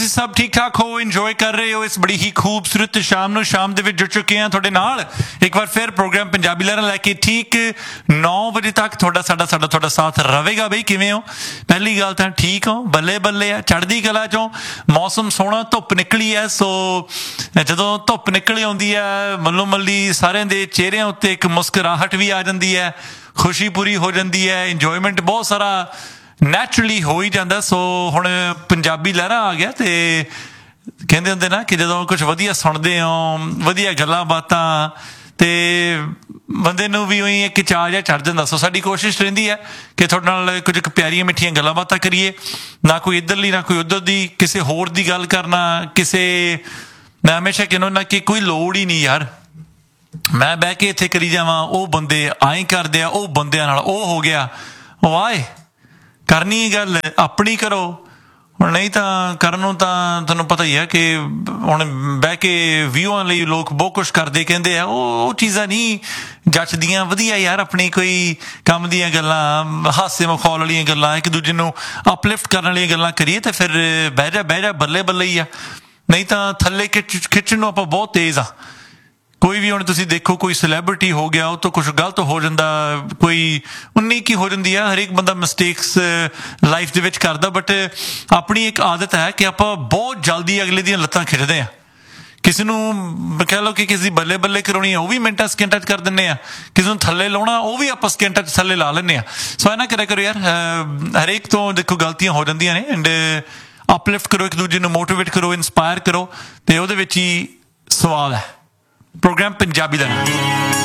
सब ठीक ठाक हो, इंजॉय कर रहे हो इस बड़ी ही खूबसूरत शाम ਨੂੰ ਸ਼ਾਮ ਦੇ ਵਿੱਚ ਜੁੜ ਚੁੱਕੇ ਹਾਂ ਤੁਹਾਡੇ ਨਾਲ ਇੱਕ ਵਾਰ ਫਿਰ ਪ੍ਰੋਗਰਾਮ ਪੰਜਾਬੀ ਲਹਿਰਾਂ ਲੈ ਕੇ ਠੀਕ 9 ਵਜੇ ਤੱਕ ਤੁਹਾਡਾ ਸਾਥ ਰਹੇਗਾ। ਬਈ ਕਿਵੇਂ ਹੋ? ਪਹਿਲੀ ਗੱਲ ਤਾਂ ਠੀਕ ਹੋ, ਬੱਲੇ ਬੱਲੇ ਆ, ਚੜ੍ਹਦੀ ਕਲਾ ਚੋਂ, ਮੌਸਮ ਸੋਹਣਾ, ਧੁੱਪ ਨਿਕਲੀ ਹੈ। ਸੋ ਜਦੋਂ ਧੁੱਪ ਨਿਕਲ ਆਉਂਦੀ ਹੈ ਮੱਲੋ ਮੱਲੀ ਸਾਰਿਆਂ ਦੇ ਚਿਹਰਿਆਂ ਉੱਤੇ ਇੱਕ ਮੁਸਕਰਾਹਟ ਵੀ ਆ ਜਾਂਦੀ ਹੈ, ਖੁਸ਼ੀ ਪੂਰੀ ਹੋ ਜਾਂਦੀ ਹੈ, ਇੰਜੋਇਮੈਂਟ ਬਹੁਤ ਸਾਰਾ ਨੈਚੁਰਲੀ ਹੋ ਹੀ ਜਾਂਦਾ। ਸੋ ਹੁਣ ਪੰਜਾਬੀ ਲਹਿਰਾਂ ਆ ਗਿਆ ਤੇ ਕਹਿੰਦੇ ਹੁੰਦੇ ਨਾ ਕਿ ਜਦੋਂ ਕੁਛ ਵਧੀਆ ਸੁਣਦੇ ਹੋ, ਵਧੀਆ ਗੱਲਾਂ ਬਾਤਾਂ, ਤੇ ਬੰਦੇ ਨੂੰ ਵੀ ਉਹੀ ਇੱਕ ਚਾਅ ਜਿਹਾ ਚੜ੍ਹ ਜਾਂਦਾ। ਸੋ ਸਾਡੀ ਕੋਸ਼ਿਸ਼ ਰਹਿੰਦੀ ਹੈ ਕਿ ਤੁਹਾਡੇ ਨਾਲ ਕੁਝ ਕੁ ਪਿਆਰੀਆਂ ਮਿੱਠੀਆਂ ਗੱਲਾਂ ਬਾਤਾਂ ਕਰੀਏ, ਨਾ ਕੋਈ ਇੱਧਰਲੀ ਨਾ ਕੋਈ ਉੱਧਰ ਦੀ, ਕਿਸੇ ਹੋਰ ਦੀ ਗੱਲ ਕਰਨਾ, ਕਿਸੇ ਮੈਂ ਹਮੇਸ਼ਾ ਕਹਿੰਦਾ ਨਾ ਕਿ ਕੋਈ ਲੋੜ ਹੀ ਨਹੀਂ ਯਾਰ, ਮੈਂ ਬਹਿ ਕੇ ਇੱਥੇ ਕਰੀ ਜਾਵਾਂ, ਉਹ ਬੰਦੇ ਆਏਂ ਕਰਦੇ ਆ, ਉਹ ਬੰਦਿਆਂ ਨਾਲ ਉਹ ਹੋ ਗਿਆ, ਉਹ ਆਏ ਕਰਨੀ ਗੱਲ ਆਪਣੀ ਕਰੋ। ਹੁਣ ਨਹੀਂ ਤਾਂ ਕਰਨ ਨੂੰ ਤਾਂ ਤੁਹਾਨੂੰ ਪਤਾ ਹੀ ਹੈ ਕਿ ਹੁਣ ਬਹਿ ਕੇ ਵਿਊਆਂ ਲਈ ਲੋਕ ਬਹੁਤ ਕੁਛ ਕਰਦੇ, ਕਹਿੰਦੇ ਆ ਉਹ ਚੀਜ਼ਾਂ ਨਹੀਂ ਜੱਚਦੀਆਂ। ਵਧੀਆ ਯਾਰ ਆਪਣੀ ਕੋਈ ਕੰਮ ਦੀਆਂ ਗੱਲਾਂ, ਹਾਸੇ ਮਖੌਲ ਵਾਲੀਆਂ ਗੱਲਾਂ, ਇੱਕ ਦੂਜੇ ਨੂੰ ਅਪਲਿਫਟ ਕਰਨ ਵਾਲੀਆਂ ਗੱਲਾਂ ਕਰੀਏ ਤਾਂ ਫਿਰ ਬਹਿ ਜਾ ਬੱਲੇ ਬੱਲੇ ਹੀ ਆ। ਨਹੀਂ ਤਾਂ ਥੱਲੇ ਖਿੱਚਣ ਨੂੰ ਆਪਾਂ ਬਹੁਤ ਤੇਜ਼ ਆ। ਕੋਈ ਵੀ ਹੁਣ ਤੁਸੀਂ ਦੇਖੋ, ਕੋਈ ਸੈਲੈਬਰਿਟੀ ਹੋ ਗਿਆ, ਉਹ ਤੋਂ ਕੁਛ ਗਲਤ ਹੋ ਜਾਂਦਾ, ਕੋਈ 19 ਕੀ ਹੋ ਜਾਂਦੀ ਆ। ਹਰੇਕ ਬੰਦਾ ਮਿਸਟੇਕਸ ਲਾਈਫ ਦੇ ਵਿੱਚ ਕਰਦਾ, ਬਟ ਆਪਣੀ ਇੱਕ ਆਦਤ ਹੈ ਕਿ ਆਪਾਂ ਬਹੁਤ ਜਲਦੀ ਅਗਲੇ ਦੀਆਂ ਲੱਤਾਂ ਖਿੱਚਦੇ ਹਾਂ। ਕਿਸੇ ਨੂੰ ਕਹਿ ਲਓ ਕਿ ਕਿਸੇ ਦੀ ਬੱਲੇ ਬੱਲੇ ਕਰਾਉਣੀ ਆ, ਉਹ ਵੀ ਮਿੰਟਾਂ ਸਕਿੰਟਾਂ 'ਚ ਕਰ ਦਿੰਦੇ ਆ। ਕਿਸੇ ਨੂੰ ਥੱਲੇ ਲਾਉਣਾ, ਉਹ ਵੀ ਆਪਾਂ ਸਕਿੰਟਾਂ 'ਚ ਥੱਲੇ ਲਾ ਲੈਂਦੇ ਹਾਂ। ਸੋ ਇਹ ਨਾ ਕਰਿਆ ਕਰੋ ਯਾਰ, ਹਰੇਕ ਤੋਂ ਦੇਖੋ ਗਲਤੀਆਂ ਹੋ ਜਾਂਦੀਆਂ ਨੇ, ਐਂਡ ਅਪਲਿਫਟ ਕਰੋ, ਇੱਕ ਦੂਜੇ ਨੂੰ ਮੋਟੀਵੇਟ ਕਰੋ, ਇੰਸਪਾਇਰ ਕਰੋ, ਤੇ ਉਹਦੇ ਵਿੱਚ ਹੀ ਸਵਾਲ ਹੈ ਪ੍ਰੋਗਰਾਮ ਪੰਜਾਬੀ ਦਾ।